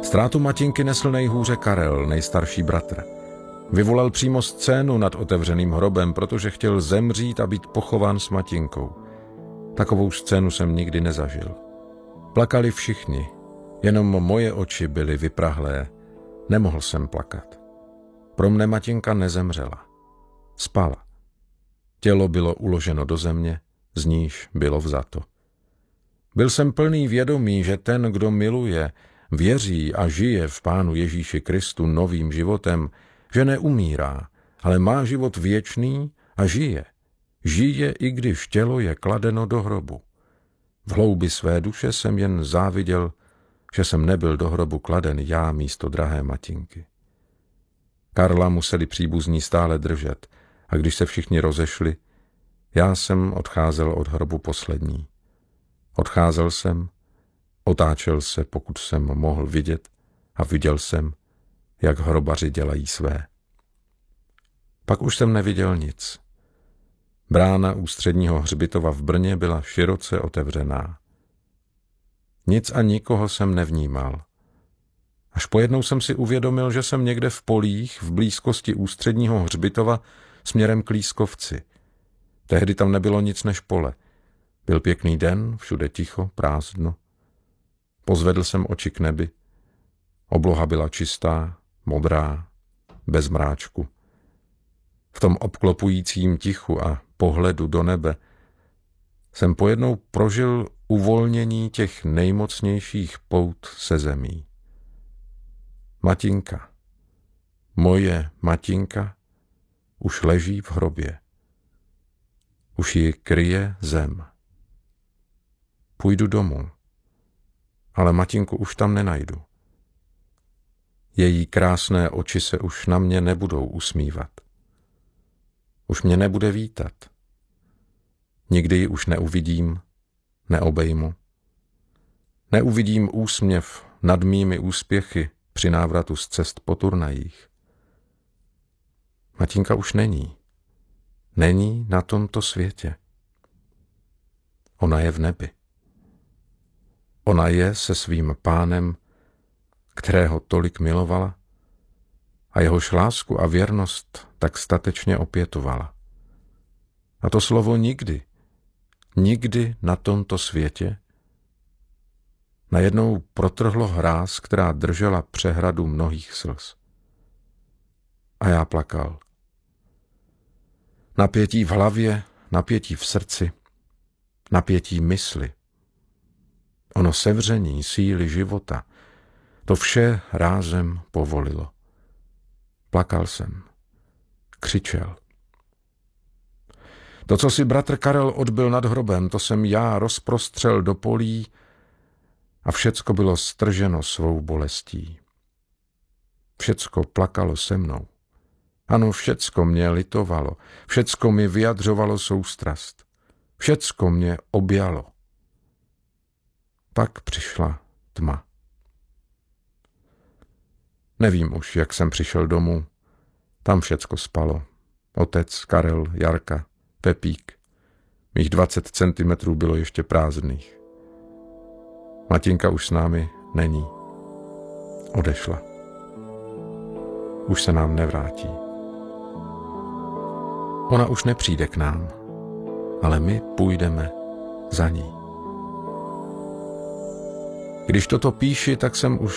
Ztrátu Matinky nesl nejhůře Karel, nejstarší bratr. Vyvolal přímo scénu nad otevřeným hrobem, protože chtěl zemřít a být pochován s Matinkou. Takovou scénu jsem nikdy nezažil. Plakali všichni, jenom moje oči byly vyprahlé. Nemohl jsem plakat. Pro mne Matinka nezemřela. Spala. Tělo bylo uloženo do země, z níž bylo vzato. Byl jsem plný vědomí, že ten, kdo miluje, věří a žije v Pánu Ježíši Kristu novým životem, že neumírá, ale má život věčný a žije. Žije, i když tělo je kladeno do hrobu. V hloubi své duše jsem jen záviděl, že jsem nebyl do hrobu kladen já místo drahé Matinky. Karla museli příbuzní stále držet a když se všichni rozešli, já jsem odcházel od hrobu poslední. Odcházel jsem, otáčel se, pokud jsem mohl vidět, a viděl jsem, jak hrobaři dělají své. Pak už jsem neviděl nic. Brána ústředního hřbitova v Brně byla široce otevřená. Nic a nikoho jsem nevnímal. Až pojednou jsem si uvědomil, že jsem někde v polích v blízkosti ústředního hřbitova směrem k Lískovci. Tehdy tam nebylo nic než pole. Byl pěkný den, všude ticho, prázdno. Pozvedl jsem oči k nebi. Obloha byla čistá, modrá, bez mráčku. V tom obklopujícím tichu a pohledu do nebe jsem pojednou prožil uvolnění těch nejmocnějších pout se zemí. Matinka, moje Matinka, už leží v hrobě. Už ji kryje zem. Půjdu domů, ale Matinku už tam nenajdu. Její krásné oči se už na mě nebudou usmívat. Už mě nebude vítat. Nikdy ji už neuvidím, neobejmu. Neuvidím úsměv nad mými úspěchy při návratu z cest po turnajích. Matinka už není. Není na tomto světě. Ona je v nebi. Ona je se svým Pánem, kterého tolik milovala a jehož lásku a věrnost tak statečně opětovala. A to slovo nikdy, nikdy na tomto světě najednou protrhlo hráz, která držela přehradu mnohých slz. A já plakal. Napětí v hlavě, napětí v srdci, napětí mysli. Ono sevření síly života, to vše rázem povolilo. Plakal jsem, křičel. To, co si bratr Karel odbyl nad hrobem, to jsem já rozprostřel do polí a všecko bylo strženo svou bolestí. Všecko plakalo se mnou. Ano, všecko mě litovalo, všecko mi vyjadřovalo soustrast, všecko mě objalo. Pak přišla tma. Nevím už, jak jsem přišel domů. Tam všecko spalo. Otec, Karel, Jarka, Pepík. Mých 20 centimetrů bylo ještě prázdných. Matinka už s námi není. Odešla. Už se nám nevrátí. Ona už nepřijde k nám, ale my půjdeme za ní. Když toto píši, tak jsem už